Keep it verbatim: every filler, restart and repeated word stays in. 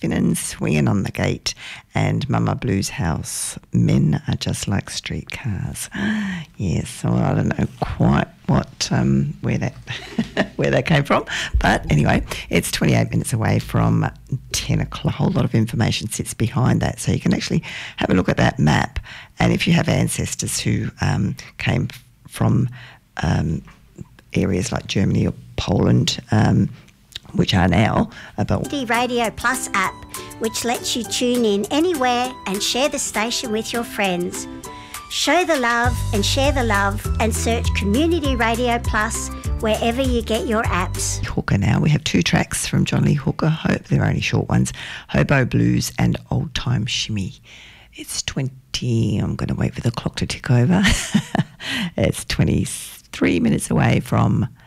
spinning, swinging on the gate, and Mama Blue's house. Men are just like streetcars. Yes, so I don't know quite what um, where that where that came from, but anyway, it's twenty-eight minutes away from ten o'clock. A whole lot of information sits behind that, so you can actually have a look at that map. And if you have ancestors who um, came from um, areas like Germany or Poland, um, which are now about Radio Plus app, which lets you tune in anywhere and share the station with your friends. Show the love and share the love and search Community Radio Plus wherever you get your apps. Hooker now. We have two tracks from John Lee Hooker. Hope they're only short ones. Hobo Blues and Old Time Shimmy. It's twenty, I'm going to wait for the clock to tick over. It's twenty-three minutes away from